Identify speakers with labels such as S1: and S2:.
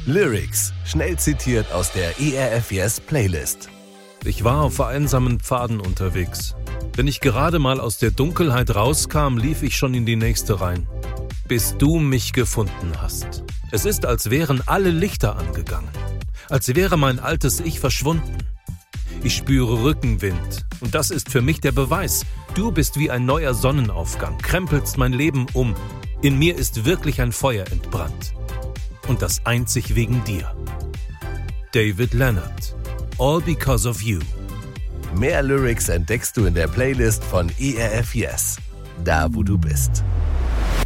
S1: Lyrics, schnell zitiert aus der ERF Yes Playlist.
S2: Ich war auf einsamen Pfaden unterwegs. Wenn ich gerade mal aus der Dunkelheit rauskam, lief ich schon in die nächste rein. Bis du mich gefunden hast. Es ist, als wären alle Lichter angegangen. Als wäre mein altes Ich verschwunden. Ich spüre Rückenwind. Und das ist für mich der Beweis. Du bist wie ein neuer Sonnenaufgang, krempelst mein Leben um. In mir ist wirklich ein Feuer entbrannt. Und das einzig wegen dir. David Leonard. All because of you.
S1: Mehr Lyrics entdeckst du in der Playlist von ERF Yes. Da, wo du bist.